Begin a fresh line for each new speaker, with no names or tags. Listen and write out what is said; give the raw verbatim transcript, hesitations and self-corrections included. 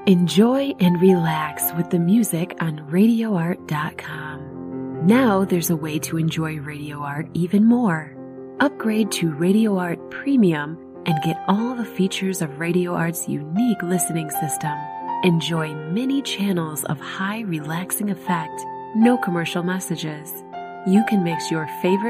Enjoy and relax with the music on radio art dot com. Now there's a way to enjoy Radio Art even more. Upgrade to Radio Art Premium and get all the features of Radio Art's unique listening system. Enjoy many channels of high relaxing effect, no commercial messages. You can mix your favorite